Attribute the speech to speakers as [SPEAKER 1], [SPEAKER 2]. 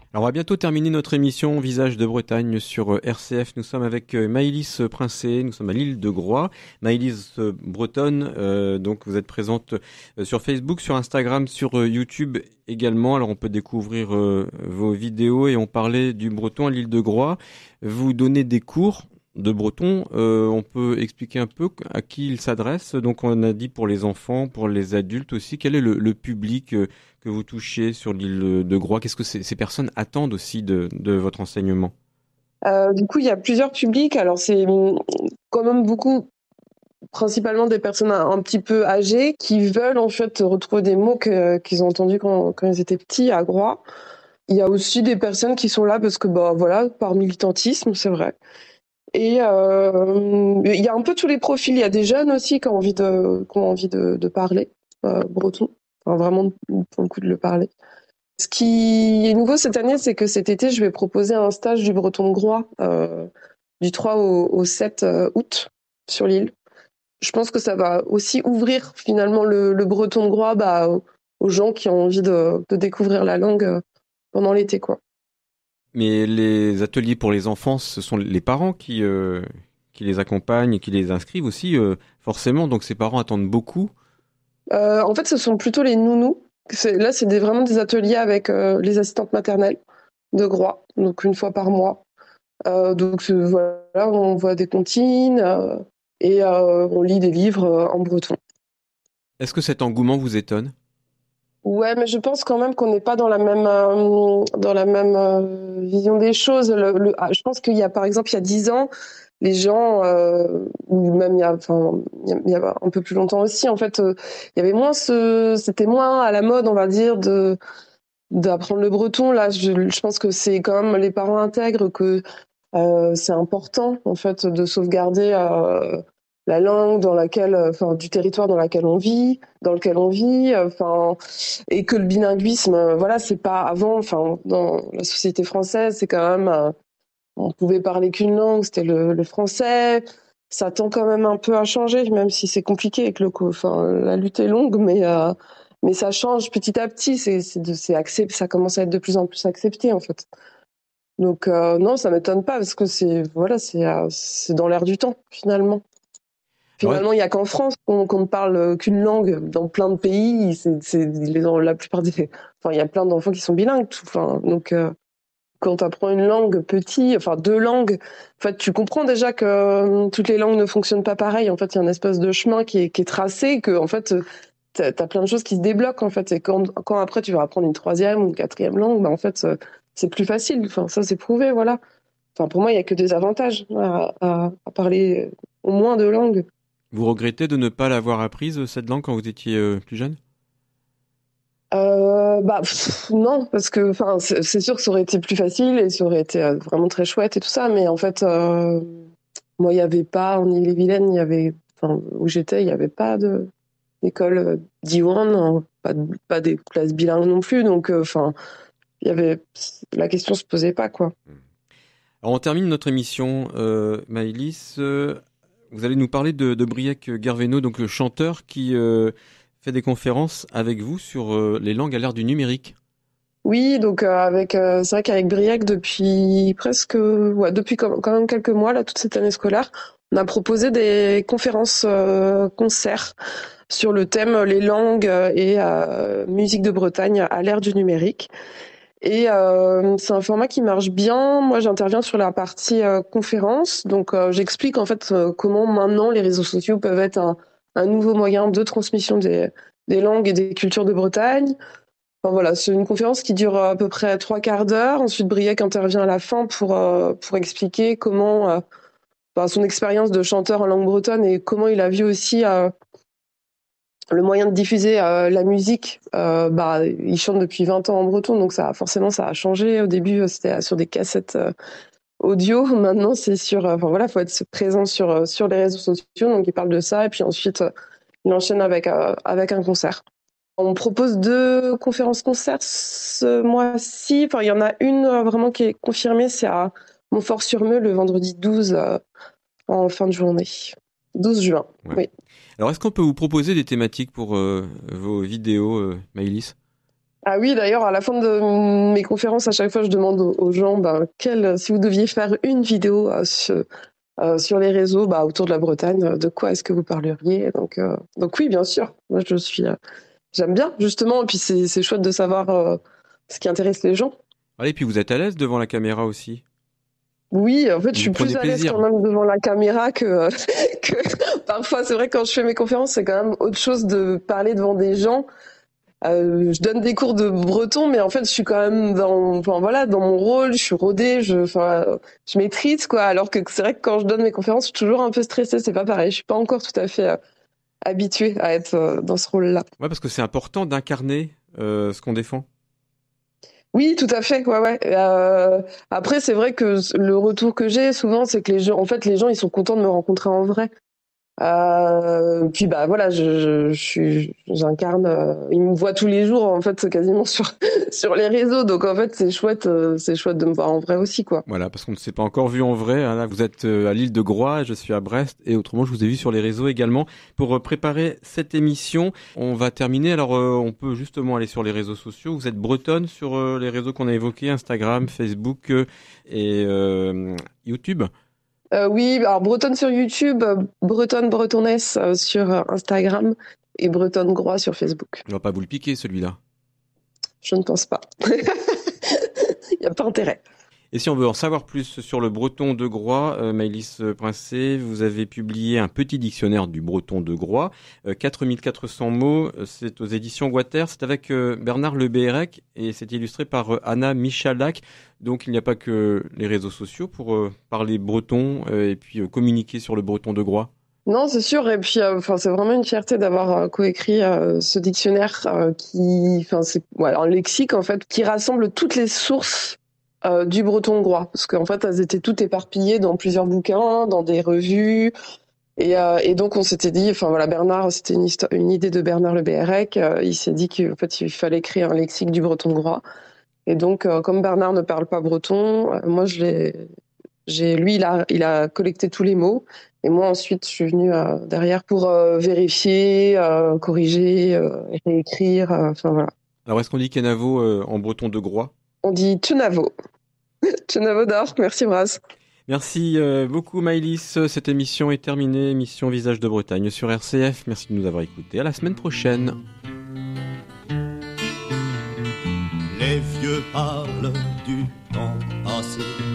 [SPEAKER 1] Alors, on va bientôt terminer notre émission Visage de Bretagne sur RCF. Nous sommes avec Maëlys Princé, nous sommes à l'île de Groix. Maëlys bretonne, donc vous êtes présente sur Facebook, sur Instagram, sur YouTube également. Alors, on peut découvrir vos vidéos et on parlait du breton à l'île de Groix. Vous donnez des cours de breton. On peut expliquer un peu à qui il s'adresse. Donc, on a dit pour les enfants, pour les adultes aussi. Quel est le public que vous touchez sur l'île de Groix? Qu'est-ce que ces personnes attendent aussi de votre enseignement?
[SPEAKER 2] Du coup, il y a plusieurs publics. Alors, c'est quand même beaucoup, principalement des personnes un petit peu âgées qui veulent en fait retrouver des mots qu'ils ont entendus quand ils étaient petits à Groix. Il y a aussi des personnes qui sont là parce que, bah, voilà, par militantisme, c'est vrai. Et il y a un peu tous les profils. Il y a des jeunes aussi qui ont envie de parler breton. Enfin, vraiment, pour le coup, de le parler. Ce qui est nouveau cette année, c'est que cet été, je vais proposer un stage du breton de Groix du 3 au 7 août sur l'île. Je pense que ça va aussi ouvrir finalement le breton de Groix aux gens qui ont envie de découvrir la langue pendant l'été, quoi.
[SPEAKER 1] Mais les ateliers pour les enfants, ce sont les parents qui les accompagnent et qui les inscrivent aussi, forcément. Donc ces parents attendent beaucoup.
[SPEAKER 2] En fait, ce sont plutôt les nounous. Là, c'est vraiment des ateliers avec les assistantes maternelles de Groix, donc une fois par mois. Voilà, on voit des comptines et on lit des livres en breton.
[SPEAKER 1] Est-ce que cet engouement vous étonne?
[SPEAKER 2] Ouais, mais je pense quand même qu'on n'est pas dans la même vision des choses. Je pense qu'il y a, par exemple, il y a 10 ans, les gens, ou même il y a un peu plus longtemps aussi, en fait, il y avait moins c'était moins à la mode, on va dire, d'apprendre le breton. Là, je pense que c'est quand même les parents intègrent que c'est important, en fait, de sauvegarder la langue du territoire dans lequel on vit, et que le bilinguisme, voilà, c'est pas avant, enfin, dans la société française, c'est quand même, on pouvait parler qu'une langue, c'était le français. Ça tend quand même un peu à changer, même si c'est compliqué avec la lutte est longue, mais ça change petit à petit. Ça commence à être de plus en plus accepté, en fait. Donc non, ça m'étonne pas parce que c'est dans l'air du temps finalement.
[SPEAKER 1] Alors,
[SPEAKER 2] Finalement, il y a qu'en France qu'on ne parle qu'une langue. Dans plein de pays, la plupart enfin, il y a plein d'enfants qui sont bilingues. Enfin, donc quand tu apprends une langue petit, enfin deux langues, en fait, tu comprends déjà que toutes les langues ne fonctionnent pas pareil. En fait, il y a une espèce de chemin qui est tracé, que en fait, t'as plein de choses qui se débloquent en fait. Et quand après tu vas apprendre une troisième ou une quatrième langue, bah en fait, c'est plus facile. Enfin, ça c'est prouvé, voilà. Enfin, pour moi, il y a que des avantages à parler au moins deux langues.
[SPEAKER 1] vous regrettez de ne pas l'avoir apprise, cette langue, quand vous étiez plus jeune?
[SPEAKER 2] Non, parce que enfin, c'est sûr que ça aurait été plus facile et ça aurait été vraiment très chouette et tout ça, mais en fait, moi, il n'y avait pas en Ille-et-Vilaine, enfin, où j'étais, il n'y avait pas d'école Diwan, hein, pas des classes bilingues non plus, donc enfin, il y avait la question se posait pas, quoi.
[SPEAKER 1] Alors, on termine notre émission, Maëlys. Vous allez nous parler de Briec Gerveno, donc le chanteur qui fait des conférences avec vous sur les langues à l'ère du numérique.
[SPEAKER 2] Oui, donc c'est vrai qu'avec Briac depuis quand même quelques mois là, toute cette année scolaire, on a proposé des conférences concerts sur le thème les langues et musique de Bretagne à l'ère du numérique. Et c'est un format qui marche bien. Moi, j'interviens sur la partie conférence, donc j'explique en fait comment maintenant les réseaux sociaux peuvent être un nouveau moyen de transmission des langues et des cultures de Bretagne. Enfin, voilà, c'est une conférence qui dure à peu près trois quarts d'heure. Ensuite, Briac intervient à la fin pour expliquer son expérience de chanteur en langue bretonne et comment il a vu aussi le moyen de diffuser la musique. Il chante depuis 20 ans en breton, donc forcément, ça a changé. Au début, c'était sur des cassettes audio. Maintenant, c'est enfin voilà, faut être présent sur les réseaux sociaux. Donc, il parle de ça et puis ensuite, il enchaîne avec un concert. On propose deux conférences-concerts ce mois-ci. Enfin, il y en a une vraiment qui est confirmée, c'est à Montfort-sur-Meux le vendredi 12 en fin de journée. 12 juin,
[SPEAKER 1] Ouais.
[SPEAKER 2] oui.
[SPEAKER 1] Alors, est-ce qu'on peut vous proposer des thématiques pour vos vidéos, Maëlys?
[SPEAKER 2] Ah oui, d'ailleurs, à la fin de mes conférences, à chaque fois, je demande aux gens, si vous deviez faire une vidéo sur les réseaux autour de la Bretagne, de quoi est-ce que vous parleriez? Donc oui, bien sûr. Moi, j'aime bien, justement, et puis c'est chouette de savoir ce qui intéresse les gens.
[SPEAKER 1] Allez, puis vous êtes à l'aise devant la caméra aussi.
[SPEAKER 2] Oui, en fait, je
[SPEAKER 1] Vous
[SPEAKER 2] suis plus
[SPEAKER 1] prenez
[SPEAKER 2] à l'aise quand
[SPEAKER 1] plaisir.
[SPEAKER 2] même devant la caméra que, que parfois. C'est vrai, quand je fais mes conférences, c'est quand même autre chose de parler devant des gens. Je donne des cours de breton, mais en fait, je suis quand même dans mon rôle, je suis rodée, je maîtrise, quoi. Alors que c'est vrai que quand je donne mes conférences, je suis toujours un peu stressée, c'est pas pareil. Je suis pas encore tout à fait habituée à être dans ce rôle-là.
[SPEAKER 1] Ouais, parce que c'est important d'incarner ce qu'on défend.
[SPEAKER 2] Oui, tout à fait, ouais, ouais. Après, c'est vrai que le retour que j'ai souvent, c'est que les gens, ils sont contents de me rencontrer en vrai. Puis voilà, j'incarne. Il me voit tous les jours en fait, quasiment sur les réseaux. Donc en fait, c'est chouette de me voir en vrai aussi, quoi.
[SPEAKER 1] Voilà, parce qu'on ne s'est pas encore vu en vrai, hein. Là, vous êtes à l'île de Groix, je suis à Brest, et autrement, je vous ai vu sur les réseaux également. Pour préparer cette émission, on va terminer. Alors, on peut justement aller sur les réseaux sociaux. Vous êtes bretonne sur les réseaux qu'on a évoqués, Instagram, Facebook et YouTube.
[SPEAKER 2] Oui, alors Bretonne sur YouTube, Bretonnesse sur Instagram et Bretonne Groix sur Facebook.
[SPEAKER 1] On va pas vous le piquer, celui-là.
[SPEAKER 2] Je ne pense pas. Il n'y a pas intérêt.
[SPEAKER 1] Et si on veut en savoir plus sur le breton de Groix, Maëlys Princé, vous avez publié un petit dictionnaire du breton de Groix, 4400 mots, c'est aux éditions Guater, c'est avec Bernard Le Béhérec et c'est illustré par Anna Michalak. Donc il n'y a pas que les réseaux sociaux pour parler breton et puis communiquer sur le breton de Groix.
[SPEAKER 2] Non, c'est sûr. Et puis, c'est vraiment une fierté d'avoir coécrit ce dictionnaire c'est un lexique en fait qui rassemble toutes les sources du breton hongrois, parce qu'en fait, elles étaient toutes éparpillées dans plusieurs bouquins, dans des revues, et donc on s'était dit, Bernard, c'était une idée de Bernard Le Béhérec. Il s'est dit qu'en fait, il fallait créer un lexique du breton hongrois. Et donc, comme Bernard ne parle pas breton, moi, lui, il a collecté tous les mots. Et moi, ensuite, je suis venue derrière pour vérifier, corriger, réécrire. Voilà.
[SPEAKER 1] Alors est-ce qu'on dit Kenavo en breton de Groix?
[SPEAKER 2] On dit Tunavo. Tunavo d'or. Merci, Bras.
[SPEAKER 1] Merci beaucoup Maëlys, cette émission est terminée, émission Visage de Bretagne sur RCF, merci de nous avoir écoutés, à la semaine prochaine.
[SPEAKER 3] Les vieux parlent du temps passé,